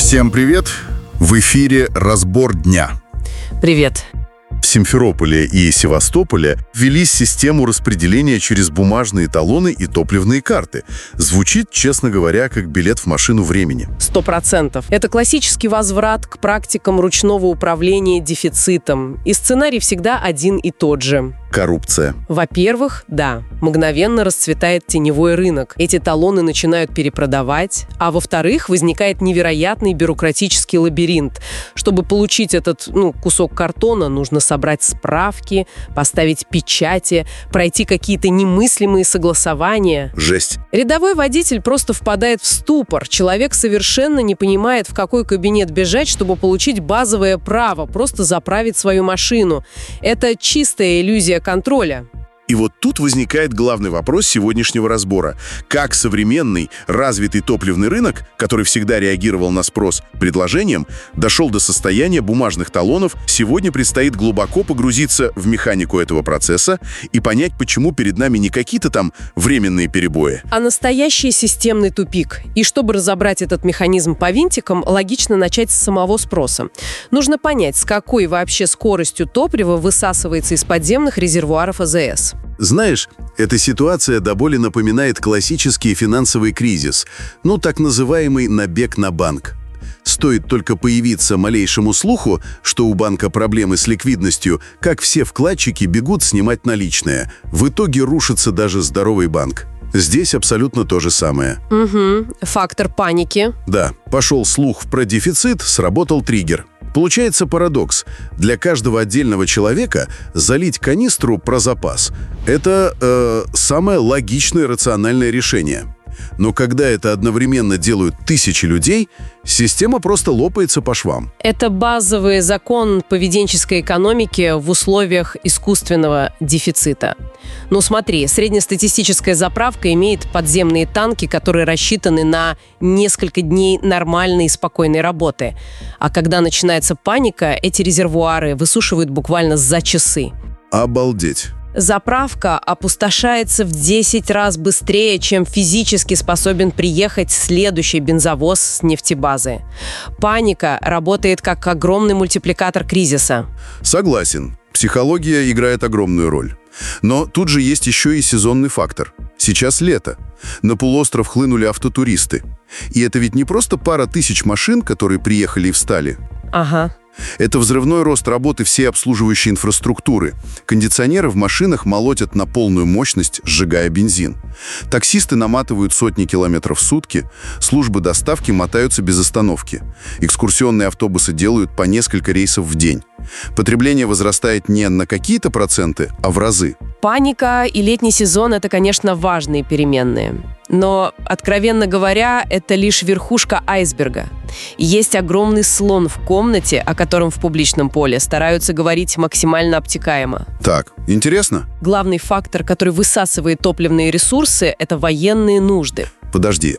Всем привет! В эфире «Разбор дня». Привет. В Симферополе и Севастополе ввели систему распределения через бумажные талоны и топливные карты. Звучит, честно говоря, как билет в машину времени. 100%. Это классический возврат к практикам ручного управления дефицитом. И сценарий всегда один и тот же. Коррупция. Во-первых, да, мгновенно расцветает теневой рынок. Эти талоны начинают перепродавать. А во-вторых, возникает невероятный бюрократический лабиринт. Чтобы получить этот кусок картона, нужно собрать справки, поставить печати, пройти какие-то немыслимые согласования. Жесть. Рядовой водитель просто впадает в ступор. Человек совершенно не понимает, в какой кабинет бежать, чтобы получить базовое право просто заправить свою машину. Это чистая иллюзия контроля. И вот тут возникает главный вопрос сегодняшнего разбора. Как современный, развитый топливный рынок, который всегда реагировал на спрос предложением, дошел до состояния бумажных талонов, сегодня предстоит глубоко погрузиться в механику этого процесса и понять, почему перед нами не какие-то там временные перебои, А настоящий системный тупик. И чтобы разобрать этот механизм по винтикам, логично начать с самого спроса. Нужно понять, с какой вообще скоростью топливо высасывается из подземных резервуаров АЗС. Знаешь, эта ситуация до боли напоминает классический финансовый кризис, так называемый набег на банк. Стоит только появиться малейшему слуху, что у банка проблемы с ликвидностью, как все вкладчики бегут снимать наличные. В итоге рушится даже здоровый банк. Здесь абсолютно то же самое. Угу. Фактор паники. Да, пошел слух про дефицит, сработал триггер. Получается парадокс. Для каждого отдельного человека залить канистру про запас – это самое логичное и рациональное решение. Но когда это одновременно делают тысячи людей, система просто лопается по швам. Это базовый закон поведенческой экономики в условиях искусственного дефицита. Смотри, среднестатистическая заправка имеет подземные танки, которые рассчитаны на несколько дней нормальной и спокойной работы. А когда начинается паника, эти резервуары высушивают буквально за часы. Обалдеть. Заправка опустошается в 10 раз быстрее, чем физически способен приехать следующий бензовоз с нефтебазы. Паника работает как огромный мультипликатор кризиса. Согласен. Психология играет огромную роль. Но тут же есть еще и сезонный фактор. Сейчас лето. На полуостров хлынули автотуристы. И это ведь не просто пара тысяч машин, которые приехали и встали. Ага. Это взрывной рост работы всей обслуживающей инфраструктуры. Кондиционеры в машинах молотят на полную мощность, сжигая бензин. Таксисты наматывают сотни километров в сутки, службы доставки мотаются без остановки. Экскурсионные автобусы делают по несколько рейсов в день. Потребление возрастает не на какие-то проценты, а в разы. Паника и летний сезон – это, конечно, важные переменные. Но, откровенно говоря, это лишь верхушка айсберга. Есть огромный слон в комнате, о котором в публичном поле стараются говорить максимально обтекаемо. Так, интересно? Главный фактор, который высасывает топливные ресурсы – это военные нужды. Подожди,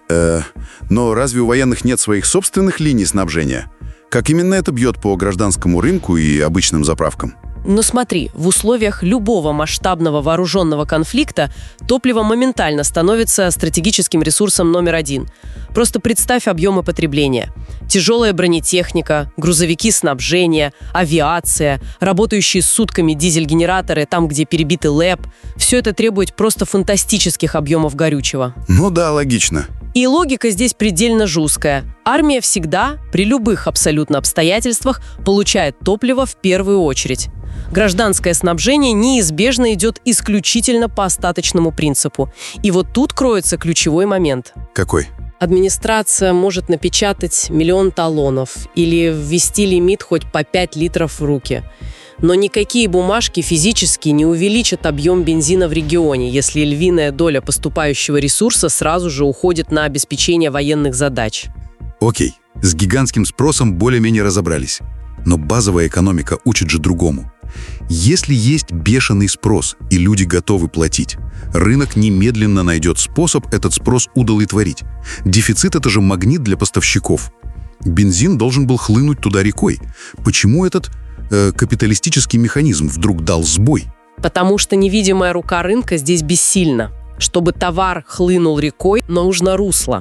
но разве у военных нет своих собственных линий снабжения? Как именно это бьет по гражданскому рынку и обычным заправкам? Но смотри, в условиях любого масштабного вооруженного конфликта топливо моментально становится стратегическим ресурсом номер один. Просто представь объемы потребления. Тяжелая бронетехника, грузовики снабжения, авиация, работающие сутками дизель-генераторы там, где перебиты ЛЭП. Все это требует просто фантастических объемов горючего. Ну да, логично. И логика здесь предельно жесткая. Армия всегда, при любых абсолютно обстоятельствах, получает топливо в первую очередь. Гражданское снабжение неизбежно идет исключительно по остаточному принципу. И вот тут кроется ключевой момент. Какой? Администрация может напечатать 1 000 000 талонов или ввести лимит хоть по 5 литров в руки. Но никакие бумажки физически не увеличат объем бензина в регионе, если львиная доля поступающего ресурса сразу же уходит на обеспечение военных задач. Окей, с гигантским спросом более-менее разобрались. Но базовая экономика учит же другому. Если есть бешеный спрос и люди готовы платить, рынок немедленно найдет способ этот спрос удовлетворить. Дефицит – это же магнит для поставщиков. Бензин должен был хлынуть туда рекой. Почему этот капиталистический механизм вдруг дал сбой? Потому что невидимая рука рынка здесь бессильна. Чтобы товар хлынул рекой, нужно русло.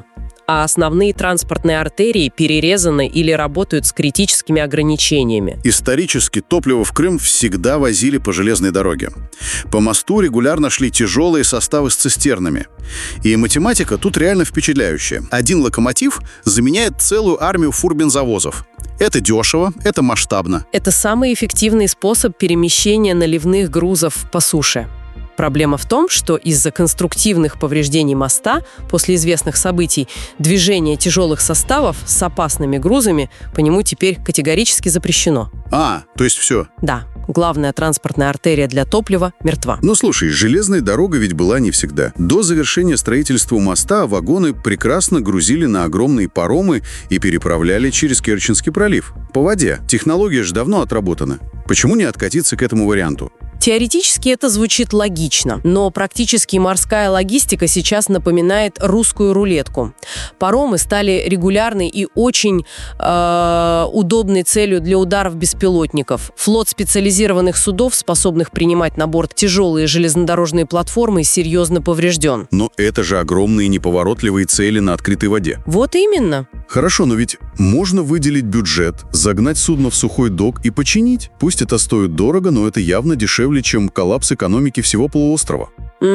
а основные транспортные артерии перерезаны или работают с критическими ограничениями. Исторически топливо в Крым всегда возили по железной дороге. По мосту регулярно шли тяжелые составы с цистернами. И математика тут реально впечатляющая. Один локомотив заменяет целую армию фур-бензовозов. Это дешево, это масштабно. Это самый эффективный способ перемещения наливных грузов по суше. Проблема в том, что из-за конструктивных повреждений моста после известных событий движение тяжелых составов с опасными грузами по нему теперь категорически запрещено. То есть все. Да, главная транспортная артерия для топлива мертва. Ну, слушай, железная дорога ведь была не всегда. До завершения строительства моста вагоны прекрасно грузили на огромные паромы и переправляли через Керченский пролив. По воде. Технология же давно отработана. Почему не откатиться к этому варианту? Теоретически это звучит логично, но практически морская логистика сейчас напоминает русскую рулетку. Паромы стали регулярной и очень удобной целью для ударов беспилотников. Флот специализированных судов, способных принимать на борт тяжелые железнодорожные платформы, серьезно поврежден. Но это же огромные неповоротливые цели на открытой воде. Вот именно. Хорошо, но ведь можно выделить бюджет, загнать судно в сухой док и починить. Пусть это стоит дорого, но это явно дешевле, чем коллапс экономики всего полуострова.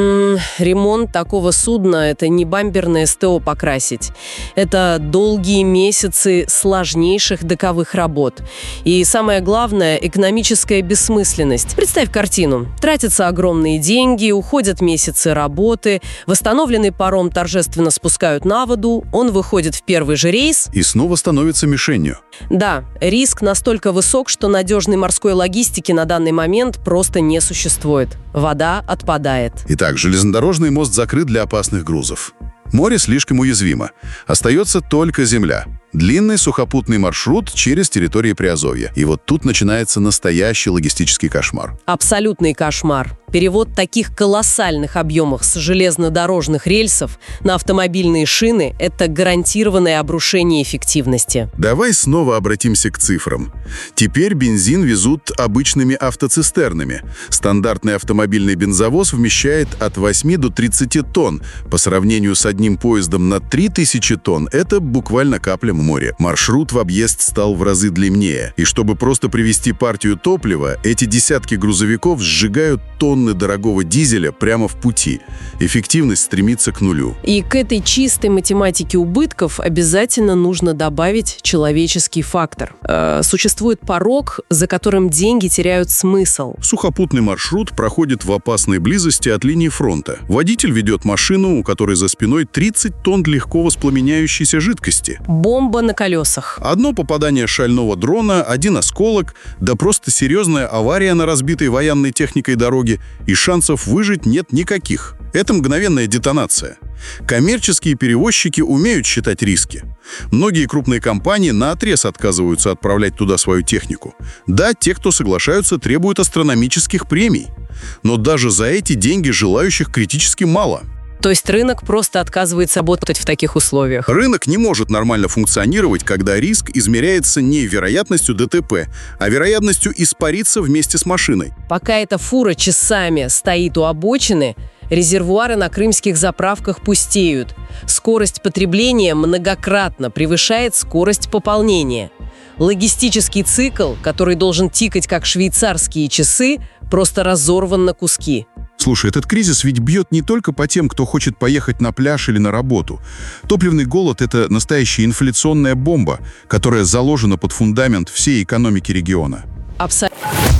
Ремонт такого судна – это не бамперное СТО покрасить. Это долгие месяцы сложнейших доковых работ. И самое главное – экономическая бессмысленность. Представь картину. Тратятся огромные деньги, уходят месяцы работы, восстановленный паром торжественно спускают на воду, он выходит в первый же рейс. И снова становится мишенью. Да, риск настолько высок, что надежной морской логистики на данный момент просто не существует. Вода отпадает. Итак, железнодорожный мост закрыт для опасных грузов. Море слишком уязвимо. Остается только земля. Длинный сухопутный маршрут через территории Приазовья. И вот тут начинается настоящий логистический кошмар. Абсолютный кошмар. Перевод таких колоссальных объемов с железнодорожных рельсов на автомобильные шины – это гарантированное обрушение эффективности. Давай снова обратимся к цифрам. Теперь бензин везут обычными автоцистернами. Стандартный автомобильный бензовоз вмещает от 8 до 30 тонн. По сравнению с одним поездом на 3000 тонн – это буквально капля в море. Маршрут в объезд стал в разы длиннее. И чтобы просто привезти партию топлива, эти десятки грузовиков сжигают тонны дорогого дизеля прямо в пути. Эффективность стремится к нулю. И к этой чистой математике убытков обязательно нужно добавить человеческий фактор. Существует порог, за которым деньги теряют смысл. Сухопутный маршрут проходит в опасной близости от линии фронта. Водитель ведет машину, у которой за спиной 30 тонн легко воспламеняющейся жидкости. Бомба на колесах. Одно попадание шального дрона, один осколок, да просто серьезная авария на разбитой военной техникой дороге, и шансов выжить нет никаких. Это мгновенная детонация. Коммерческие перевозчики умеют считать риски. Многие крупные компании наотрез отказываются отправлять туда свою технику. Да, те, кто соглашаются, требуют астрономических премий. Но даже за эти деньги желающих критически мало. То есть рынок просто отказывается работать в таких условиях. Рынок не может нормально функционировать, когда риск измеряется не вероятностью ДТП, а вероятностью испариться вместе с машиной. Пока эта фура часами стоит у обочины, резервуары на крымских заправках пустеют. Скорость потребления многократно превышает скорость пополнения. Логистический цикл, который должен тикать как швейцарские часы, просто разорван на куски. Слушай, этот кризис ведь бьет не только по тем, кто хочет поехать на пляж или на работу. Топливный голод – это настоящая инфляционная бомба, которая заложена под фундамент всей экономики региона. Абсолютно.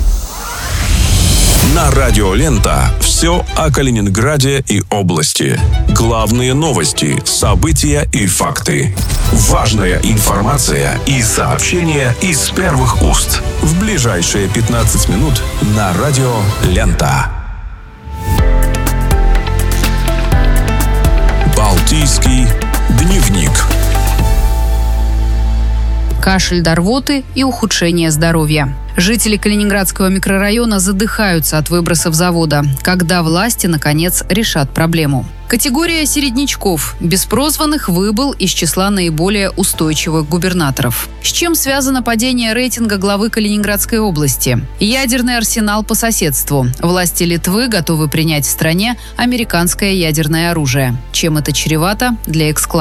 На Радио Лента все о Калининграде и области. Главные новости, события и факты. Важная информация и сообщения из первых уст. В ближайшие 15 минут на Радио Лента. Балтийский дневник. Кашель до рвоты и ухудшение здоровья. Жители Калининградского микрорайона задыхаются от выбросов завода. Когда власти, наконец, решат проблему? Категория середнячков без прозванных выбыл из числа наиболее устойчивых губернаторов. С чем связано падение рейтинга главы Калининградской области? Ядерный арсенал по соседству. Власти Литвы готовы принять в стране американское ядерное оружие. Чем это чревато для эксклава?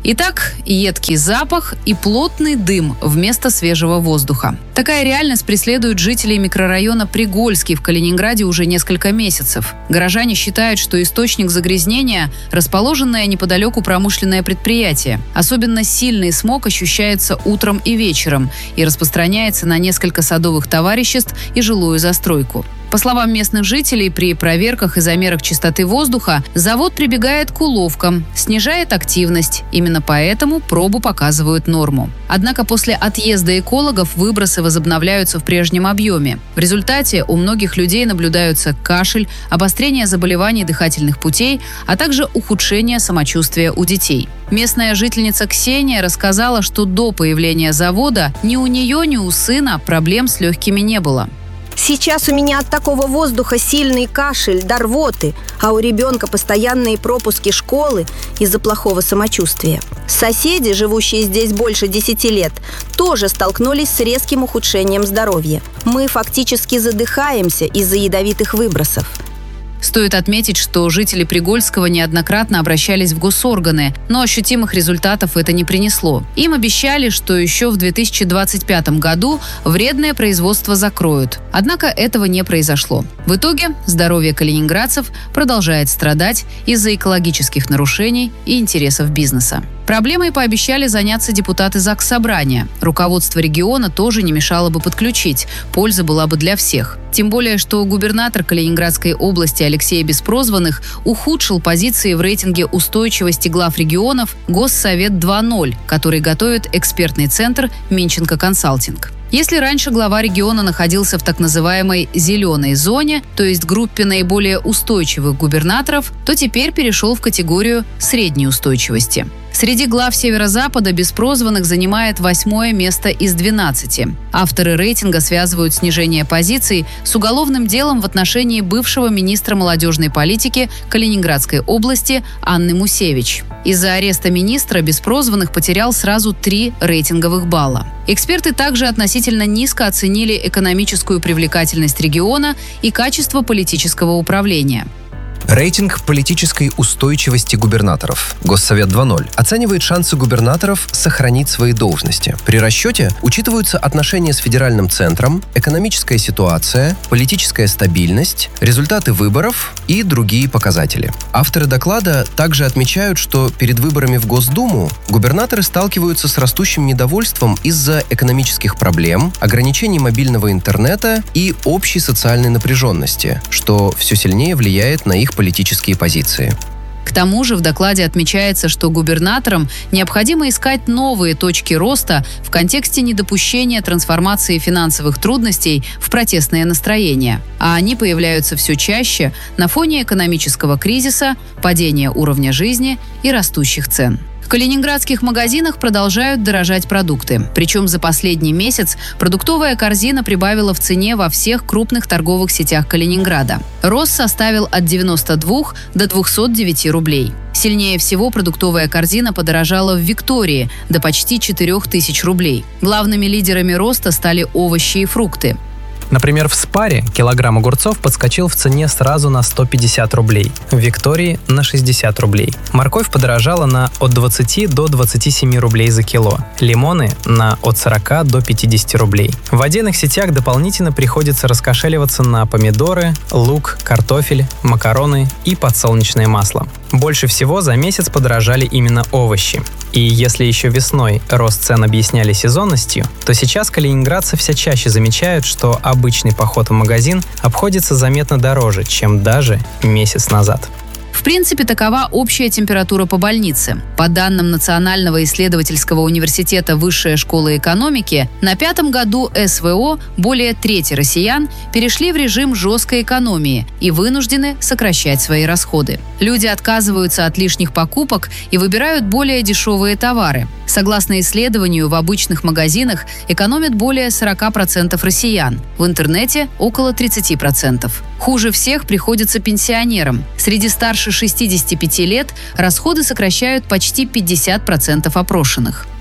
Итак, едкий запах и плотный дым вместо свежего воздуха. Такая реальность преследует жителей микрорайона Пригольский в Калининграде уже несколько месяцев. Горожане считают, что источник загрязнения – расположенное неподалеку промышленное предприятие. Особенно сильный смог ощущается утром и вечером и распространяется на несколько садовых товариществ и жилую застройку. По словам местных жителей, при проверках и замерах чистоты воздуха завод прибегает к уловкам, снижает активность. Именно поэтому пробу показывают норму. Однако после отъезда экологов выбросы возобновляются в прежнем объеме. В результате у многих людей наблюдаются кашель, обострение заболеваний дыхательных путей, а также ухудшение самочувствия у детей. Местная жительница Ксения рассказала, что до появления завода ни у нее, ни у сына проблем с легкими не было. Сейчас у меня от такого воздуха сильный кашель до рвоты, а у ребенка постоянные пропуски школы из-за плохого самочувствия. Соседи, живущие здесь больше 10 лет, тоже столкнулись с резким ухудшением здоровья. Мы фактически задыхаемся из-за ядовитых выбросов. Стоит отметить, что жители Пригольского неоднократно обращались в госорганы, но ощутимых результатов это не принесло. Им обещали, что еще в 2025 году вредное производство закроют. Однако этого не произошло. В итоге здоровье калининградцев продолжает страдать из-за экологических нарушений и интересов бизнеса. Проблемой пообещали заняться депутаты Заксобрания. Руководство региона тоже не мешало бы подключить. Польза была бы для всех. Тем более, что губернатор Калининградской области Алексей Беспрозванных ухудшил позиции в рейтинге устойчивости глав регионов Госсовет 2.0, который готовит экспертный центр Минченко Консалтинг. Если раньше глава региона находился в так называемой «зеленой зоне», то есть группе наиболее устойчивых губернаторов, то теперь перешел в категорию средней устойчивости. Среди глав Северо-Запада Беспрозванных занимает 8-е место из 12. Авторы рейтинга связывают снижение позиций с уголовным делом в отношении бывшего министра молодежной политики Калининградской области Анны Мусевич. Из-за ареста министра Беспрозванных потерял сразу 3 рейтинговых балла. Эксперты также относительно низко оценили экономическую привлекательность региона и качество политического управления. Рейтинг политической устойчивости губернаторов Госсовет 2.0 оценивает шансы губернаторов сохранить свои должности. При расчете учитываются отношения с федеральным центром, экономическая ситуация, политическая стабильность, результаты выборов и другие показатели. Авторы доклада также отмечают, что перед выборами в Госдуму губернаторы сталкиваются с растущим недовольством из-за экономических проблем, ограничений мобильного интернета и общей социальной напряженности, что все сильнее влияет на их политические позиции. К тому же в докладе отмечается, что губернаторам необходимо искать новые точки роста в контексте недопущения трансформации финансовых трудностей в протестные настроения. А они появляются все чаще на фоне экономического кризиса, падения уровня жизни и растущих цен. В калининградских магазинах продолжают дорожать продукты. Причем за последний месяц продуктовая корзина прибавила в цене во всех крупных торговых сетях Калининграда. Рост составил от 92 до 209 рублей. Сильнее всего продуктовая корзина подорожала в Виктории до почти 4000 рублей. Главными лидерами роста стали овощи и фрукты. Например, в Спаре килограмм огурцов подскочил в цене сразу на 150 рублей, в Виктории – на 60 рублей. Морковь подорожала от 20 до 27 рублей за кило, лимоны – от 40 до 50 рублей. В отдельных сетях дополнительно приходится раскошеливаться на помидоры, лук, картофель, макароны и подсолнечное масло. Больше всего за месяц подорожали именно овощи. И если еще весной рост цен объясняли сезонностью, то сейчас калининградцы все чаще замечают, что обычный поход в магазин обходится заметно дороже, чем даже месяц назад. В принципе, такова общая температура по больнице. По данным Национального исследовательского университета Высшая школа экономики, на 5-м году СВО более трети россиян перешли в режим жесткой экономии и вынуждены сокращать свои расходы. Люди отказываются от лишних покупок и выбирают более дешевые товары. Согласно исследованию, в обычных магазинах экономят более 40% россиян, в интернете – около 30%. Хуже всех приходится пенсионерам. Среди старше 65 лет расходы сокращают почти 50% опрошенных.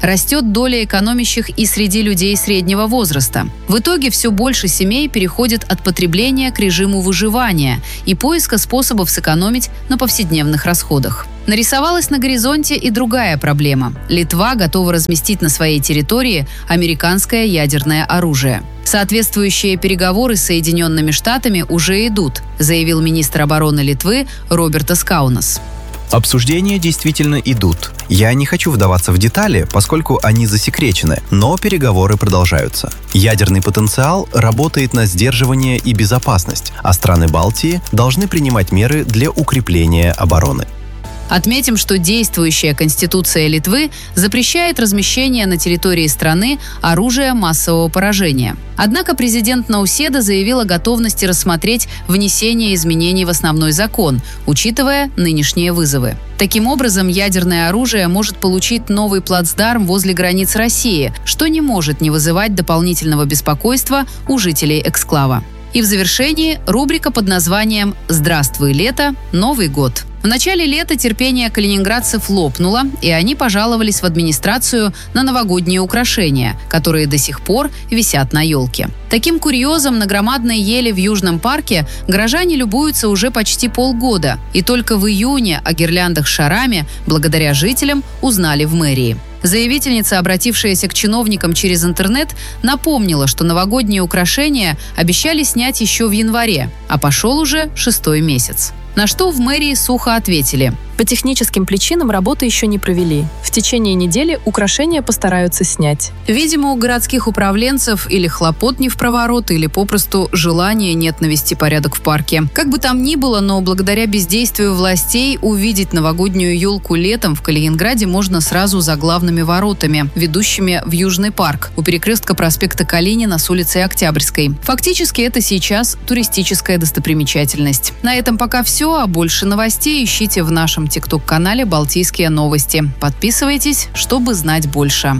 Растет доля экономящих и среди людей среднего возраста. В итоге все больше семей переходит от потребления к режиму выживания и поиска способов сэкономить на повседневных расходах. Нарисовалась на горизонте и другая проблема. Литва готова разместить на своей территории американское ядерное оружие. Соответствующие переговоры с Соединенными Штатами уже идут, заявил министр обороны Литвы Робертас Каунас. Обсуждения действительно идут. Я не хочу вдаваться в детали, поскольку они засекречены, но переговоры продолжаются. Ядерный потенциал работает на сдерживание и безопасность, а страны Балтии должны принимать меры для укрепления обороны. Отметим, что действующая Конституция Литвы запрещает размещение на территории страны оружия массового поражения. Однако президент Науседа заявил о готовности рассмотреть внесение изменений в основной закон, учитывая нынешние вызовы. Таким образом, ядерное оружие может получить новый плацдарм возле границ России, что не может не вызывать дополнительного беспокойства у жителей эксклава. И в завершении рубрика под названием «Здравствуй, лето! Новый год». В начале лета терпение калининградцев лопнуло, и они пожаловались в администрацию на новогодние украшения, которые до сих пор висят на елке. Таким курьезом на громадной еле в Южном парке горожане любуются уже почти полгода, и только в июне о гирляндах с шарами, благодаря жителям, узнали в мэрии. Заявительница, обратившаяся к чиновникам через интернет, напомнила, что новогодние украшения обещали снять еще в январе, а пошел уже 6-й месяц. На что в мэрии сухо ответили: по техническим причинам работы еще не провели. В течение недели украшения постараются снять. Видимо, у городских управленцев или хлопот не впроворот, или попросту желания нет навести порядок в парке. Как бы там ни было, но благодаря бездействию властей увидеть новогоднюю елку летом в Калининграде можно сразу за главными воротами, ведущими в Южный парк, у перекрестка проспекта Калинина с улицей Октябрьской. Фактически это сейчас туристическая достопримечательность. На этом пока все, а больше новостей ищите в нашем ТикТок-канале «Балтийские новости». Подписывайтесь, чтобы знать больше.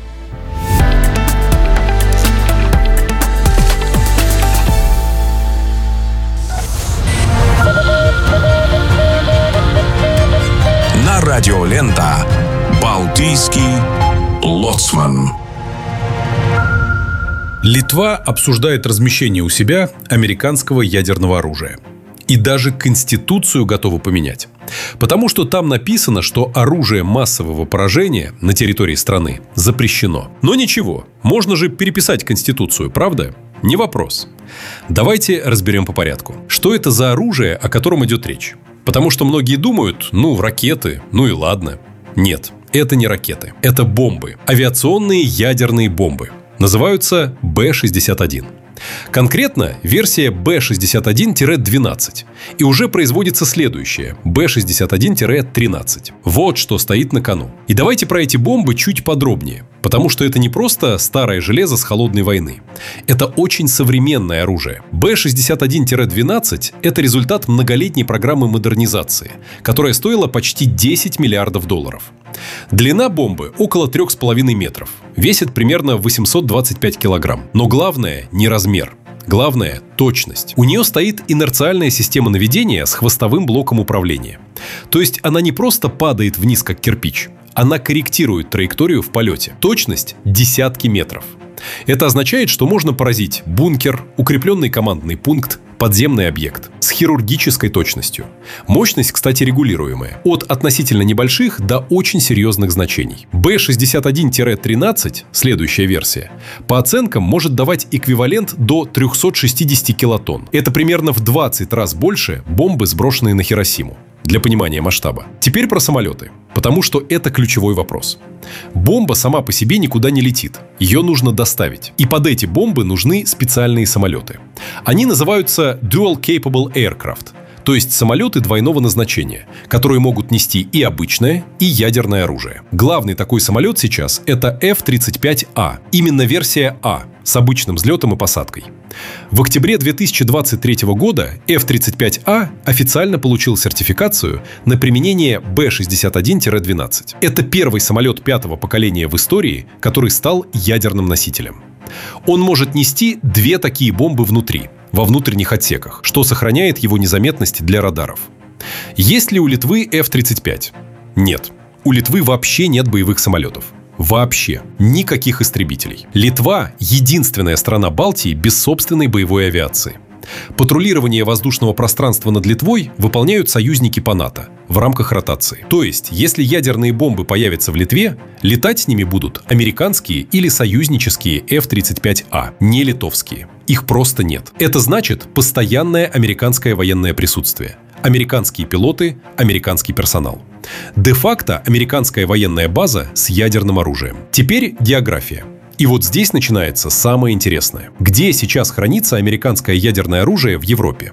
На радио «Лента» «Балтийский лоцман». Литва обсуждает размещение у себя американского ядерного оружия. И даже Конституцию готова поменять. Потому что там написано, что оружие массового поражения на территории страны запрещено. Но ничего, можно же переписать Конституцию, правда? Не вопрос. Давайте разберем по порядку. Что это за оружие, о котором идет речь? Потому что многие думают, ракеты, и ладно. Нет, это не ракеты. Это бомбы. Авиационные ядерные бомбы. Называются Б-61. Конкретно версия Б-61-12. И уже производится следующее – Б-61-13. Вот что стоит на кону. И давайте про эти бомбы чуть подробнее. Потому что это не просто старое железо с холодной войны. Это очень современное оружие. Б-61-12 – это результат многолетней программы модернизации, которая стоила почти $10 миллиардов. Длина бомбы около 3,5 метров. Весит примерно 825 килограмм. Но главное не размер. Главное – точность. У нее стоит инерциальная система наведения с хвостовым блоком управления. То есть она не просто падает вниз, как кирпич. Она корректирует траекторию в полете. Точность – десятки метров. Это означает, что можно поразить бункер, укрепленный командный пункт, подземный объект с хирургической точностью. Мощность, кстати, регулируемая. От относительно небольших до очень серьезных значений. Б-61-13, следующая версия, по оценкам может давать эквивалент до 360 килотонн. Это примерно в 20 раз больше бомбы, сброшенные на Хиросиму. Для понимания масштаба. Теперь про самолеты. Потому что это ключевой вопрос. Бомба сама по себе никуда не летит. Ее нужно доставить. И под эти бомбы нужны специальные самолеты. Они называются Dual Capable Aircraft. То есть самолеты двойного назначения, которые могут нести и обычное, и ядерное оружие. Главный такой самолет сейчас – это F-35A. Именно версия А, с обычным взлетом и посадкой. В октябре 2023 года F-35A официально получил сертификацию на применение Б-61-12. Это первый самолет 5-го поколения в истории, который стал ядерным носителем. Он может нести 2 такие бомбы внутри, во внутренних отсеках, что сохраняет его незаметность для радаров. Есть ли у Литвы F-35? Нет. У Литвы вообще нет боевых самолетов. Вообще. Никаких истребителей. Литва – единственная страна Балтии без собственной боевой авиации. Патрулирование воздушного пространства над Литвой выполняют союзники по НАТО в рамках ротации. То есть, если ядерные бомбы появятся в Литве, летать с ними будут американские или союзнические F-35A, не литовские. Их просто нет. Это значит постоянное американское военное присутствие. Американские пилоты, американский персонал. Де-факто американская военная база с ядерным оружием. Теперь география. И вот здесь начинается самое интересное. Где сейчас хранится американское ядерное оружие в Европе?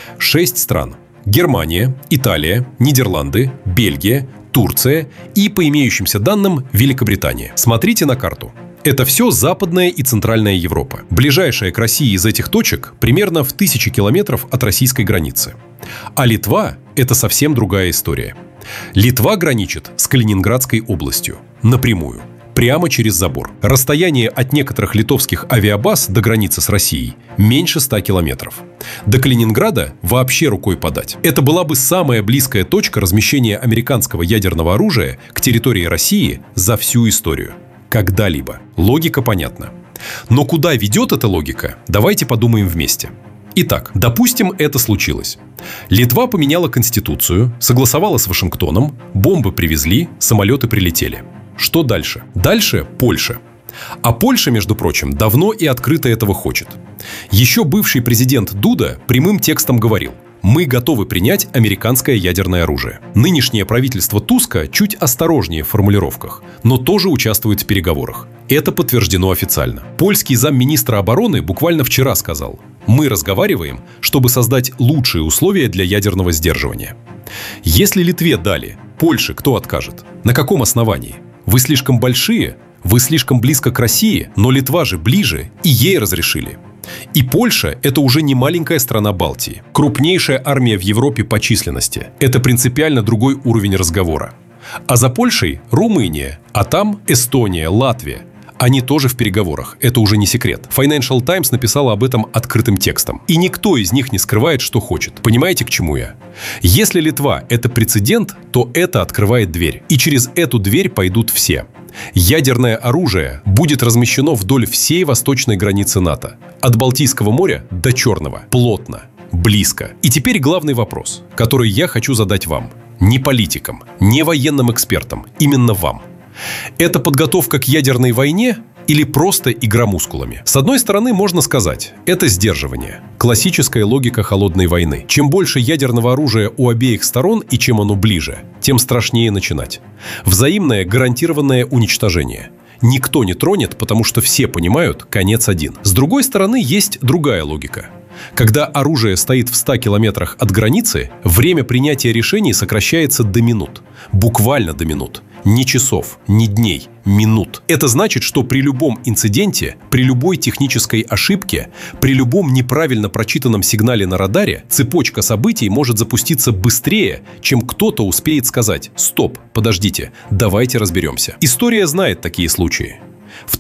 6 стран. Германия, Италия, Нидерланды, Бельгия, Турция и, по имеющимся данным, Великобритания. Смотрите на карту. Это все Западная и Центральная Европа. Ближайшая к России из этих точек примерно в 1000 километров от российской границы. А Литва – это совсем другая история. Литва граничит с Калининградской областью. Напрямую. Прямо через забор. Расстояние от некоторых литовских авиабаз до границы с Россией меньше 100 километров. До Калининграда вообще рукой подать. Это была бы самая близкая точка размещения американского ядерного оружия к территории России за всю историю. Когда-либо. Логика понятна. Но куда ведет эта логика? Давайте подумаем вместе. Итак, допустим, это случилось. Литва поменяла конституцию, согласовала с Вашингтоном, бомбы привезли, самолеты прилетели. Что дальше? Дальше Польша. А Польша, между прочим, давно и открыто этого хочет. Еще бывший президент Дуда прямым текстом говорил: «Мы готовы принять американское ядерное оружие». Нынешнее правительство Туска чуть осторожнее в формулировках, но тоже участвует в переговорах. Это подтверждено официально. Польский замминистра обороны буквально вчера сказал: «Мы разговариваем, чтобы создать лучшие условия для ядерного сдерживания». Если Литве дали, Польше кто откажет? На каком основании? Вы слишком большие, вы слишком близко к России, но Литва же ближе, и ей разрешили. И Польша – это уже не маленькая страна Балтии. Крупнейшая армия в Европе по численности. Это принципиально другой уровень разговора. А за Польшей – Румыния, а там Эстония, Латвия. Они тоже в переговорах, это уже не секрет. Financial Times написала об этом открытым текстом. И никто из них не скрывает, что хочет. Понимаете, к чему я? Если Литва – это прецедент, то это открывает дверь. И через эту дверь пойдут все. Ядерное оружие будет размещено вдоль всей восточной границы НАТО. От Балтийского моря до Черного. Плотно, близко. И теперь главный вопрос, который я хочу задать вам. Не политикам, не военным экспертам, именно вам. Это подготовка к ядерной войне или просто игра мускулами? С одной стороны, можно сказать, это сдерживание. Классическая логика холодной войны. Чем больше ядерного оружия у обеих сторон и чем оно ближе, тем страшнее начинать. Взаимное гарантированное уничтожение. Никто не тронет, потому что все понимают, конец один. С другой стороны, есть другая логика. Когда оружие стоит в 100 километрах от границы, время принятия решений сокращается до минут. Буквально до минут. Ни часов, ни дней, минут. Это значит, что при любом инциденте, при любой технической ошибке, при любом неправильно прочитанном сигнале на радаре, цепочка событий может запуститься быстрее, чем кто-то успеет сказать: «Стоп, подождите, давайте разберемся». История знает такие случаи. В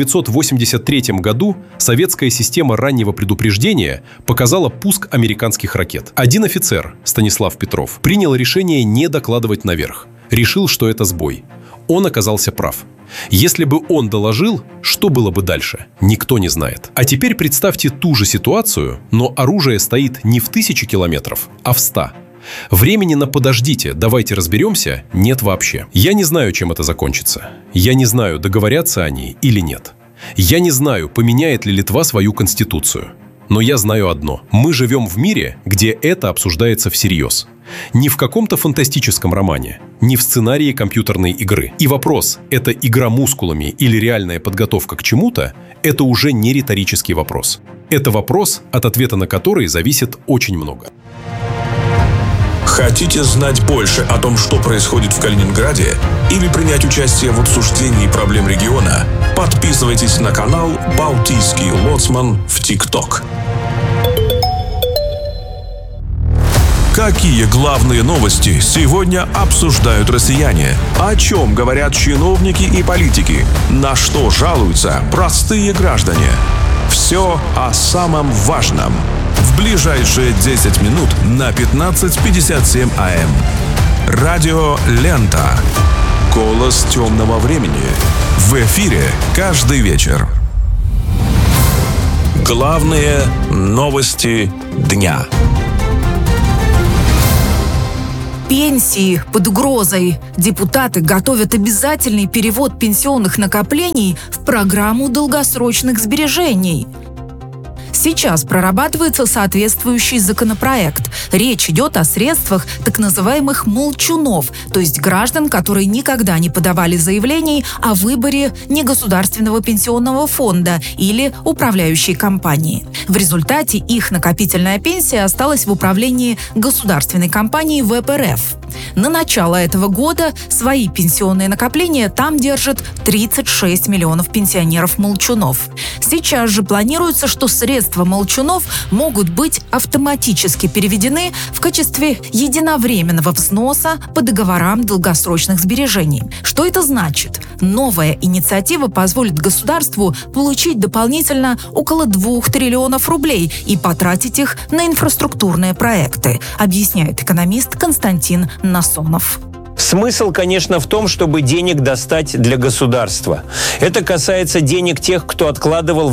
1983 году советская система раннего предупреждения показала пуск американских ракет. Один офицер, Станислав Петров, принял решение не докладывать наверх. Решил, что это сбой. Он оказался прав. Если бы он доложил, что было бы дальше, никто не знает. А теперь представьте ту же ситуацию, но оружие стоит не в 1000 километров, а в 100. Времени на «подождите, давайте разберемся» нет вообще. Я не знаю, чем это закончится. Я не знаю, договорятся они или нет. Я не знаю, поменяет ли Литва свою конституцию. Но я знаю одно. Мы живем в мире, где это обсуждается всерьез. Не в каком-то фантастическом романе, не в сценарии компьютерной игры. И вопрос, это игра мускулами или реальная подготовка к чему-то, это уже не риторический вопрос. Это вопрос, от ответа на который зависит очень много. Хотите знать больше о том, что происходит в Калининграде, или принять участие в обсуждении проблем региона? Подписывайтесь на канал «Балтийский лоцман» в ТикТок. Какие главные новости сегодня обсуждают россияне? О чем говорят чиновники и политики? На что жалуются простые граждане? Все о самом важном. В ближайшие 10 минут на 15:57 АМ. Радио «Лента». Голос темного времени. В эфире каждый вечер. Главные новости дня. Пенсии под угрозой. Депутаты готовят обязательный перевод пенсионных накоплений в программу долгосрочных сбережений. Сейчас прорабатывается соответствующий законопроект. Речь идет о средствах так называемых молчунов, то есть граждан, которые никогда не подавали заявлений о выборе негосударственного пенсионного фонда или управляющей компании. В результате их накопительная пенсия осталась в управлении государственной компании ВПРФ. На начало этого года свои пенсионные накопления там держат 36 миллионов пенсионеров-молчунов. Сейчас же планируется, что средства молчунов могут быть автоматически переведены в качестве единовременного взноса по договорам долгосрочных сбережений. Что это значит? Новая инициатива позволит государству получить дополнительно около 2 триллионов рублей и потратить их на инфраструктурные проекты, объясняет экономист Константин Насонов. Смысл, конечно, в том, чтобы денег достать для государства. Это касается денег тех, кто откладывал в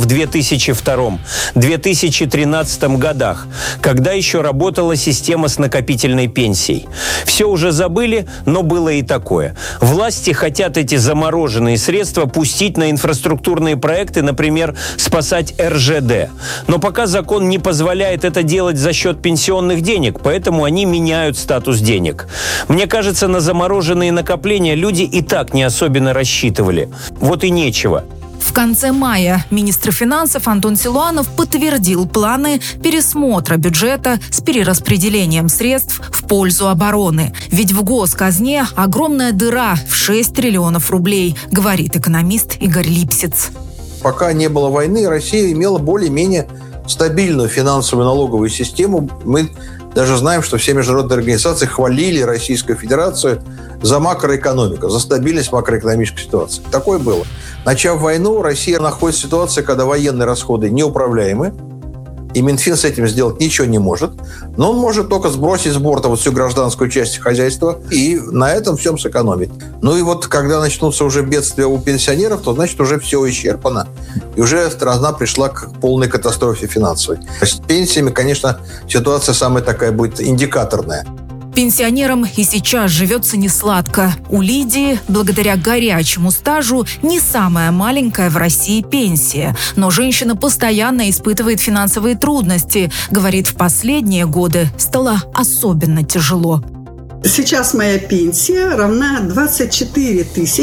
2002-2013 годах, когда еще работала система с накопительной пенсией. Все уже забыли, но было и такое. Власти хотят эти замороженные средства пустить на инфраструктурные проекты, например, спасать РЖД. Но пока закон не позволяет это делать за счет пенсионных денег, поэтому они меняют статус денег. Мне кажется, на замороженные накопления люди и так не особенно рассчитывали. Вот и нечего. В конце мая министр финансов Антон Силуанов подтвердил планы пересмотра бюджета с перераспределением средств в пользу обороны. Ведь в госказне огромная дыра в 6 триллионов рублей, говорит экономист Игорь Липсиц. Пока не было войны, Россия имела более-менее стабильную финансовую налоговую систему. Мы даже знаем, что все международные организации хвалили Российскую Федерацию за макроэкономику, за стабильность макроэкономической ситуации. Такое было. Начав войну, Россия находится в ситуации, когда военные расходы неуправляемы, и Минфин с этим сделать ничего не может. Но он может только сбросить с борта вот всю гражданскую часть хозяйства и на этом всем сэкономить. Ну и вот когда начнутся уже бедствия у пенсионеров, то значит уже все исчерпано. И уже страна пришла к полной катастрофе финансовой. С пенсиями, конечно, ситуация самая такая будет индикаторная. Пенсионерам и сейчас живется несладко. У Лидии, благодаря горячему стажу, не самая маленькая в России пенсия. Но женщина постоянно испытывает финансовые трудности. Говорит, в последние годы стало особенно тяжело. Сейчас моя пенсия равна 24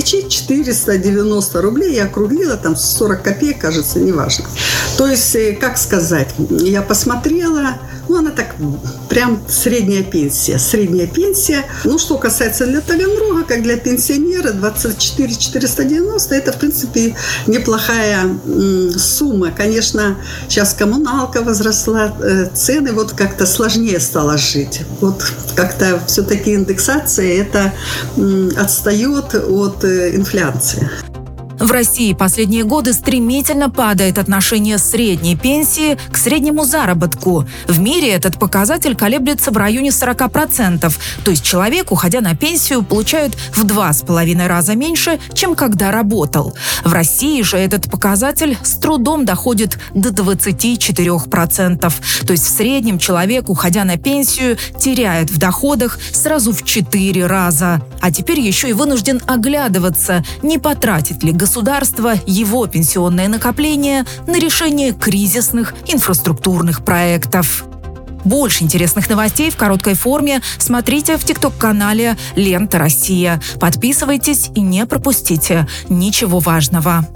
490 рублей. Я округлила, там 40 копеек, кажется, неважно. То есть, как сказать, я посмотрела, она так прям средняя пенсия. Средняя пенсия. Что касается для Таганрога, как для пенсионера, 24 490, это, в принципе, неплохая сумма. Конечно, сейчас коммуналка возросла, цены, как-то сложнее стало жить. Как-то все-таки индексация это отстает от инфляции. В России последние годы стремительно падает отношение средней пенсии к среднему заработку. В мире этот показатель колеблется в районе 40%. То есть человек, уходя на пенсию, получает в 2,5 раза меньше, чем когда работал. В России же этот показатель с трудом доходит до 24%. То есть в среднем человек, уходя на пенсию, теряет в доходах сразу в 4 раза. А теперь еще и вынужден оглядываться, не потратит ли государство его пенсионное накопление на решение кризисных инфраструктурных проектов. Больше интересных новостей в короткой форме смотрите в ТикТок-канале «Лента Россия». Подписывайтесь и не пропустите ничего важного.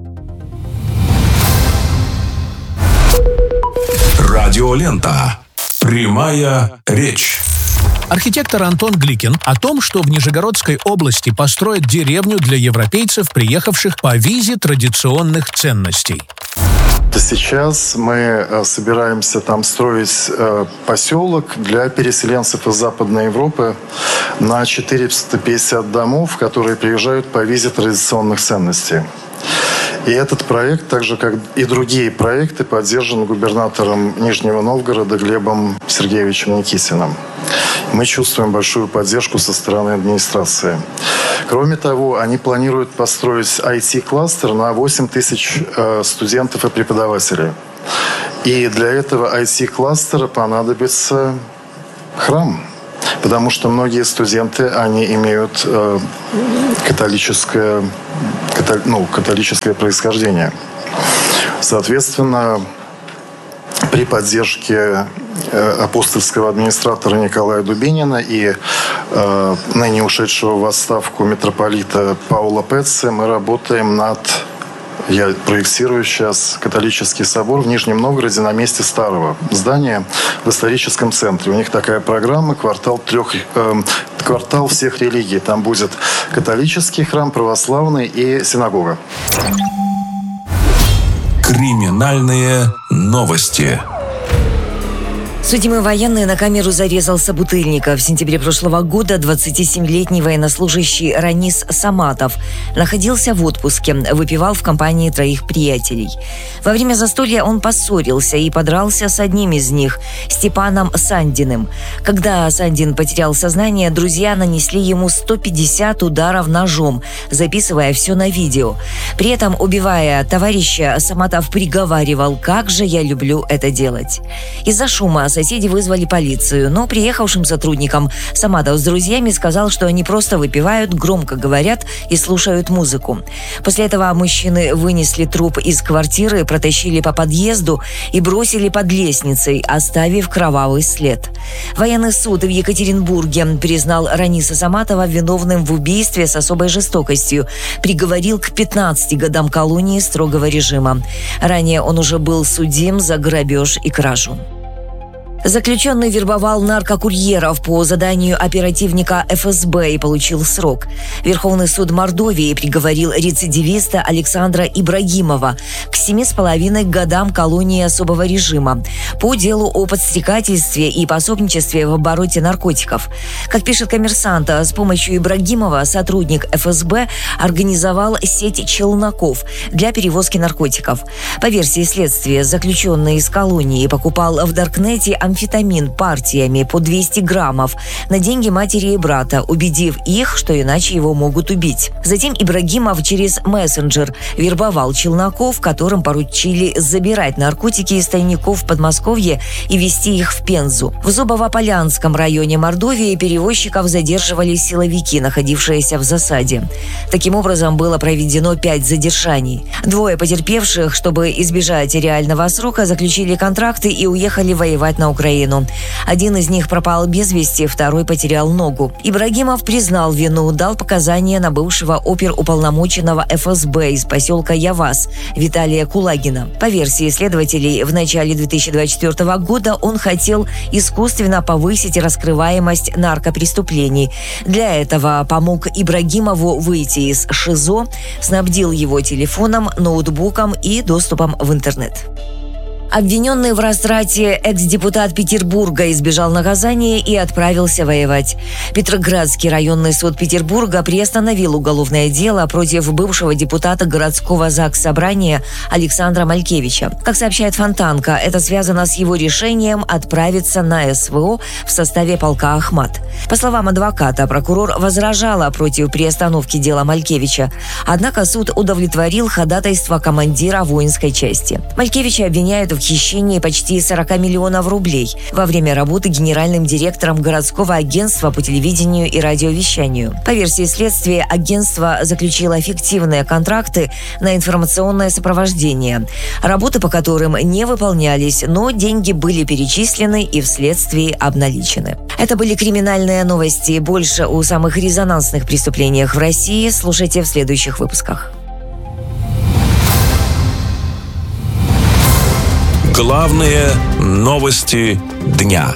Радиолента. Прямая речь. Архитектор Антон Гликин о том, что в Нижегородской области построят деревню для европейцев, приехавших по визе традиционных ценностей. Сейчас мы собираемся там строить поселок для переселенцев из Западной Европы на 450 домов, которые приезжают по визе традиционных ценностей. И этот проект, так же как и другие проекты, поддержан губернатором Нижнего Новгорода Глебом Сергеевичем Никитиным. Мы чувствуем большую поддержку со стороны администрации. Кроме того, они планируют построить IT-кластер на 8 тысяч студентов и преподавателей. И для этого IT-кластера понадобится храм. Потому что многие студенты, они имеют католическое происхождение. Соответственно, при поддержке апостольского администратора Николая Дубинина и ныне ушедшего в отставку митрополита Паула Пецци мы работаем над... Я проектирую сейчас католический собор в Нижнем Новгороде на месте старого здания в историческом центре. У них такая программа «Квартал всех религий». Там будет католический храм, православный и синагога. Криминальные новости. Судимый военный на камеру зарезал собутыльника. В сентябре прошлого года 27-летний военнослужащий Ранис Саматов находился в отпуске, выпивал в компании 3 приятелей. Во время застолья он поссорился и подрался с одним из них, Степаном Сандиным. Когда Сандин потерял сознание, друзья нанесли ему 150 ударов ножом, записывая все на видео. При этом, убивая товарища, Саматов приговаривал: «Как же я люблю это делать». Из-за шума соседи вызвали полицию, но приехавшим сотрудникам Саматов с друзьями сказал, что они просто выпивают, громко говорят и слушают музыку. После этого мужчины вынесли труп из квартиры, протащили по подъезду и бросили под лестницей, оставив кровавый след. Военный суд в Екатеринбурге признал Раниса Саматова виновным в убийстве с особой жестокостью, приговорил к 15 годам колонии строгого режима. Ранее он уже был судим за грабеж и кражу. Заключенный вербовал наркокурьеров по заданию оперативника ФСБ и получил срок. Верховный суд Мордовии приговорил рецидивиста Александра Ибрагимова к 7,5 годам колонии особого режима по делу о подстрекательстве и пособничестве в обороте наркотиков. Как пишет «Коммерсант», с помощью Ибрагимова сотрудник ФСБ организовал сеть челноков для перевозки наркотиков. По версии следствия, заключенный из колонии покупал в Даркнете амфетамин партиями по 200 граммов на деньги матери и брата, убедив их, что иначе его могут убить. Затем Ибрагимов через мессенджер вербовал челноков, которым поручили забирать наркотики из тайников в Подмосковье и везти их в Пензу. В Зубово-Полянском районе Мордовии перевозчиков задерживали силовики, находившиеся в засаде. Таким образом, было проведено 5 задержаний. 2 потерпевших, чтобы избежать реального срока, заключили контракты и уехали воевать на Украину. Один из них пропал без вести, 2 потерял ногу. Ибрагимов признал вину, дал показания на бывшего оперуполномоченного ФСБ из поселка Явас Виталия Кулагина. По версии следователей, в начале 2024 года он хотел искусственно повысить раскрываемость наркопреступлений. Для этого помог Ибрагимову выйти из ШИЗО, снабдил его телефоном, ноутбуком и доступом в интернет. Обвиненный в растрате экс-депутат Петербурга избежал наказания и отправился воевать. Петроградский районный суд Петербурга приостановил уголовное дело против бывшего депутата городского заксобрания Александра Малькевича. Как сообщает Фонтанка, это связано с его решением отправиться на СВО в составе полка «Ахмат». По словам адвоката, прокурор возражала против приостановки дела Малькевича. Однако суд удовлетворил ходатайство командира воинской части. Малькевича обвиняют в хищении почти 40 миллионов рублей во время работы генеральным директором городского агентства по телевидению и радиовещанию. По версии следствия, агентство заключило фиктивные контракты на информационное сопровождение, работы по которым не выполнялись, но деньги были перечислены и вследствие обналичены. Это были криминальные новости. Больше о самых резонансных преступлениях в России слушайте в следующих выпусках. Главные новости дня.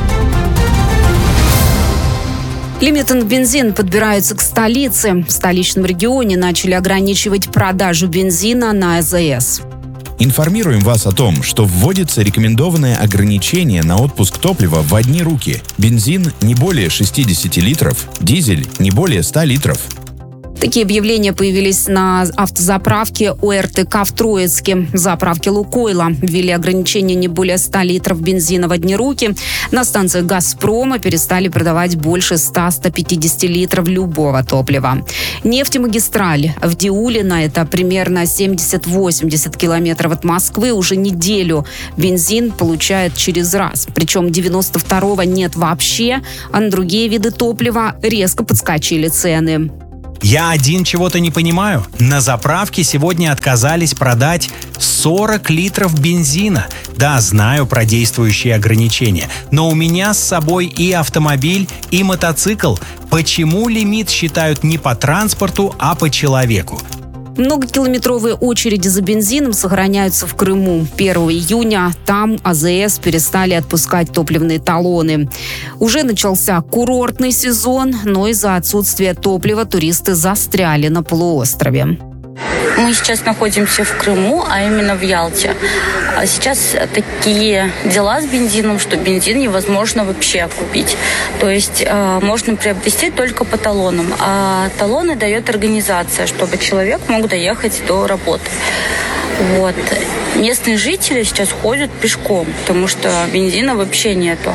Лимитинг бензин подбираются к столице. В столичном регионе начали ограничивать продажу бензина на АЗС. Информируем вас о том, что вводится рекомендованное ограничение на отпуск топлива в одни руки. Бензин не более 60 литров, дизель не более 100 литров. Такие объявления появились на автозаправке ОРТК в Троицке. Заправки «Лукойла» ввели ограничение не более 100 литров бензина в одни руки. На станциях «Газпрома» перестали продавать больше 100-150 литров любого топлива. Нефтемагистраль в Диулино, это примерно 70-80 километров от Москвы, уже неделю бензин получает через раз. Причем 92-го нет вообще, а на другие виды топлива резко подскочили цены. Я один чего-то не понимаю. На заправке сегодня отказались продать 40 литров бензина. Да, знаю про действующие ограничения, но у меня с собой и автомобиль, и мотоцикл. Почему лимит считают не по транспорту, а по человеку? Многокилометровые очереди за бензином сохраняются в Крыму. 1 июня там АЗС перестали отпускать топливные талоны. Уже начался курортный сезон, но из-за отсутствия топлива туристы застряли на полуострове. Мы сейчас находимся в Крыму, а именно в Ялте. А сейчас такие дела с бензином, что бензин невозможно вообще купить. То есть можно приобрести только по талонам. А талоны дает организация, чтобы человек мог доехать до работы. Вот. Местные жители сейчас ходят пешком, потому что бензина вообще нету.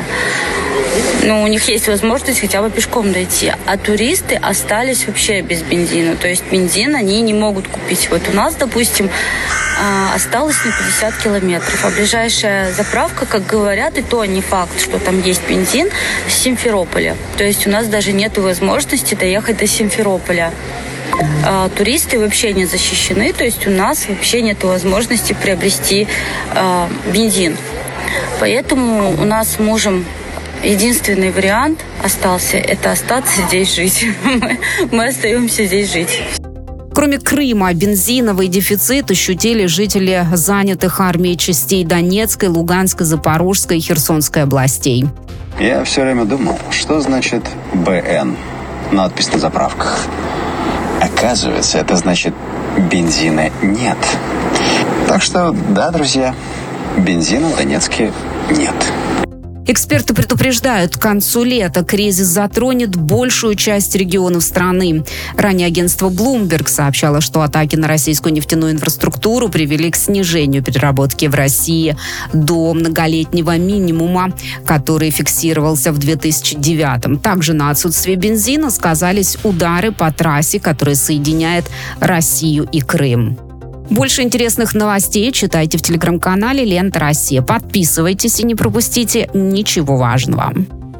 Но у них есть возможность хотя бы пешком дойти. А туристы остались вообще без бензина. То есть бензин они не могут купить. Вот у нас, допустим, осталось на 50 километров. А ближайшая заправка, как говорят, и то не факт, что там есть бензин, в Симферополе. То есть у нас даже нет возможности доехать до Симферополя. Туристы вообще не защищены. То есть у нас вообще нет возможности приобрести бензин. Поэтому у нас с мужем единственный вариант остался – это остаться здесь жить. Мы остаемся здесь жить. Кроме Крыма, бензиновый дефицит ощутили жители занятых армией частей Донецкой, Луганской, Запорожской и Херсонской областей. Я все время думал, что значит БН, надпись на заправках. Оказывается, это значит бензина нет. Так что, да, друзья, бензина в Донецке нет. Эксперты предупреждают, к концу лета кризис затронет большую часть регионов страны. Ранее агентство Bloomberg сообщало, что атаки на российскую нефтяную инфраструктуру привели к снижению переработки в России до многолетнего минимума, который фиксировался в 2009-м. Также на отсутствие бензина сказались удары по трассе, которая соединяет Россию и Крым. Больше интересных новостей читайте в телеграм-канале «Лента Россия». Подписывайтесь и не пропустите ничего важного.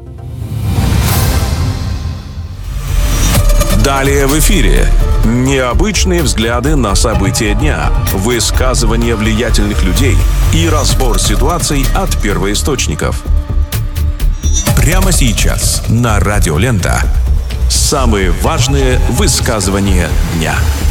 Далее в эфире. Необычные взгляды на события дня, высказывания влиятельных людей и разбор ситуаций от первоисточников. Прямо сейчас на Радио Лента. Самые важные высказывания дня.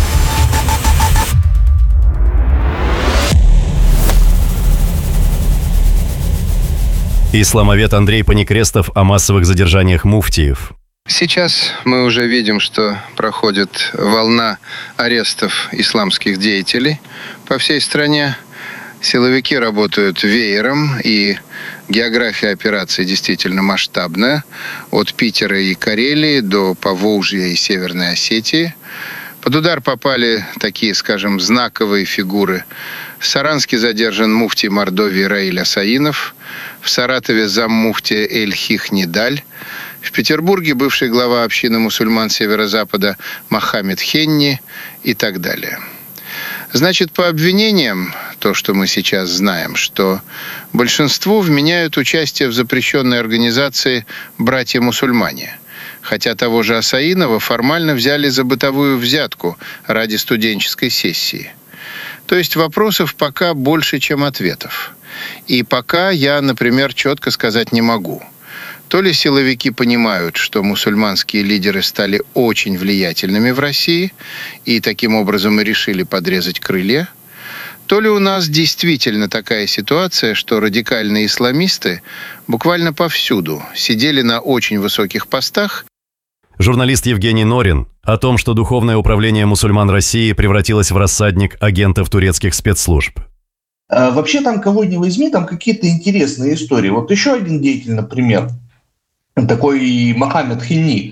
Исламовед Андрей Паникрестов о массовых задержаниях муфтиев. Сейчас мы уже видим, что проходит волна арестов исламских деятелей по всей стране. Силовики работают веером, и география операции действительно масштабная. От Питера и Карелии до Поволжья и Северной Осетии. Под удар попали такие, скажем, знаковые фигуры. В Саранске задержан муфтий Мордовии Раиль Асаинов. В Саратове заммуфтия Эль-Хих Нидаль. В Петербурге бывший глава общины мусульман Северо-Запада Мохаммед Хенни и так далее. Значит, по обвинениям, то, что мы сейчас знаем, что большинству вменяют участие в запрещенной организации «Братья-мусульмане». Хотя того же Асаинова формально взяли за бытовую взятку ради студенческой сессии. То есть вопросов пока больше, чем ответов. И пока я, например, четко сказать не могу. То ли силовики понимают, что мусульманские лидеры стали очень влиятельными в России и таким образом и решили подрезать крылья, то ли у нас действительно такая ситуация, что радикальные исламисты буквально повсюду сидели на очень высоких постах. Журналист Евгений Норин о том, что Духовное управление мусульман России превратилось в рассадник агентов турецких спецслужб. Вообще там, кого ни возьми, там какие-то интересные истории. Вот еще один деятель, например, такой Мохаммед Хенни.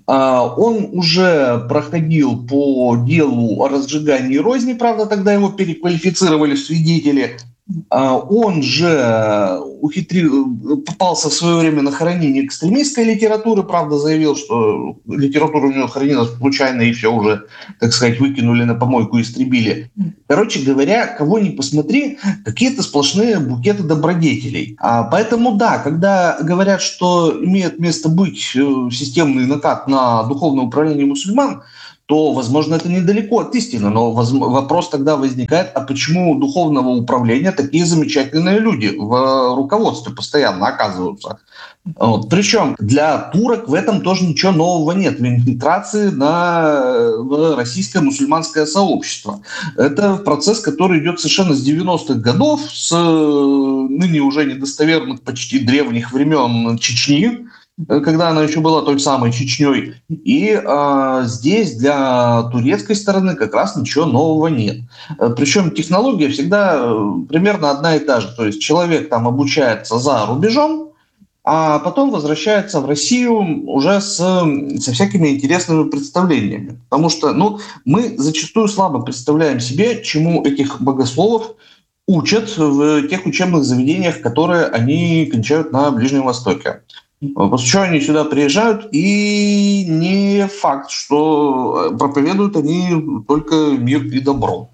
Он уже проходил по делу о разжигании розни, правда, тогда его переквалифицировали в свидетели. Он же попался в свое время на хранение экстремистской литературы, правда, заявил, что литература у него хранилась случайно и все уже, так сказать, выкинули на помойку и истребили. Короче говоря, кого ни посмотри, какие-то сплошные букеты добродетелей. Поэтому да, когда говорят, что имеет место быть системный накат на духовное управление мусульман, то, возможно, это недалеко от истины. Но вопрос тогда возникает, а почему у духовного управления такие замечательные люди в руководстве постоянно оказываются? Причем для турок в этом тоже ничего нового нет, в инфильтрации в российское мусульманское сообщество. Это процесс, который идет совершенно с 90-х годов, с ныне уже недостоверных почти древних времен Чечни, когда она еще была той самой Чечней. И здесь для турецкой стороны как раз ничего нового нет. Причем технология всегда примерно одна и та же. То есть человек там обучается за рубежом, а потом возвращается в Россию уже со всякими интересными представлениями. Потому что мы зачастую слабо представляем себе, чему этих богословов учат в тех учебных заведениях, которые они кончают на Ближнем Востоке. После чего они сюда приезжают, и не факт, что проповедуют они только мир и добро.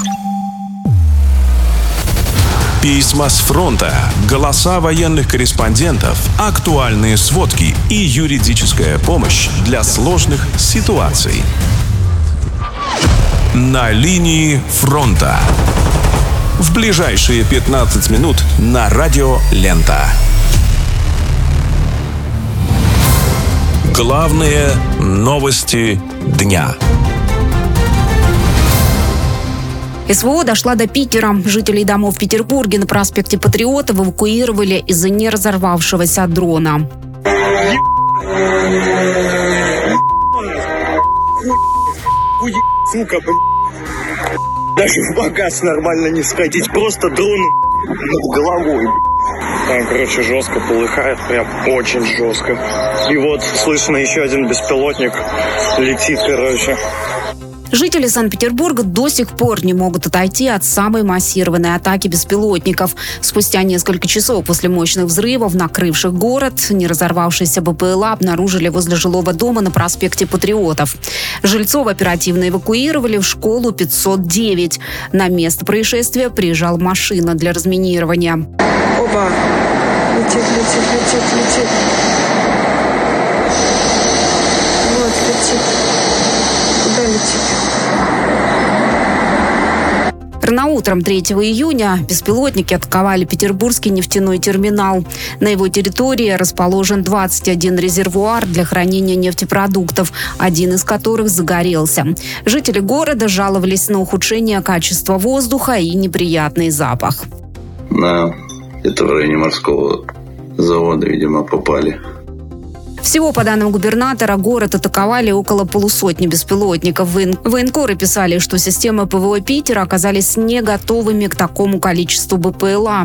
Письма с фронта, голоса военных корреспондентов, актуальные сводки и юридическая помощь для сложных ситуаций. На линии фронта. В ближайшие 15 минут на радио «Лента». Главные новости дня. СВО дошла до Питера. Жителей домов в Петербурге на проспекте Патриотов эвакуировали из-за неразорвавшегося дрона. Сука, даже в багаж нормально не сходить, просто дрон над головой. Там, короче, жестко полыхает, прям очень жестко. И вот слышно еще один беспилотник летит, короче. Жители Санкт-Петербурга до сих пор не могут отойти от самой массированной атаки беспилотников. Спустя несколько часов после мощных взрывов, накрывших город, неразорвавшийся БПЛА обнаружили возле жилого дома на проспекте Патриотов. Жильцов оперативно эвакуировали в школу 509. На место происшествия приезжала машина для разминирования. Опа! Летит. Вот, летит. Куда летит? Рано утром 3 июня беспилотники атаковали Петербургский нефтяной терминал. На его территории расположен 21 резервуар для хранения нефтепродуктов, один из которых загорелся. Жители города жаловались на ухудшение качества воздуха и неприятный запах. Это в районе морского завода, видимо, попали. Всего, по данным губернатора, город атаковали около полусотни беспилотников. Военкоры писали, что системы ПВО Питера оказались не готовыми к такому количеству БПЛА.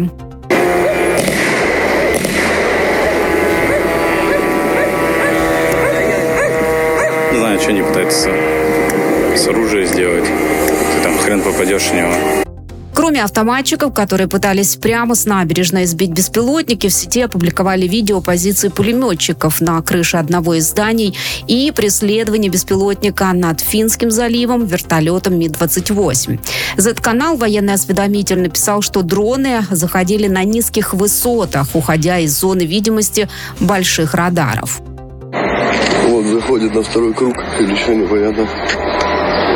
Не знаю, что они пытаются с оружия сделать. Ты там хрен попадешь в него. Кроме автоматчиков, которые пытались прямо с набережной сбить беспилотники, в сети опубликовали видео позиции пулеметчиков на крыше одного из зданий и преследование беспилотника над Финским заливом вертолетом Ми-28. Z-канал «Военный осведомитель» написал, что дроны заходили на низких высотах, уходя из зоны видимости больших радаров. Вот заходит на второй круг, или еще непонятно.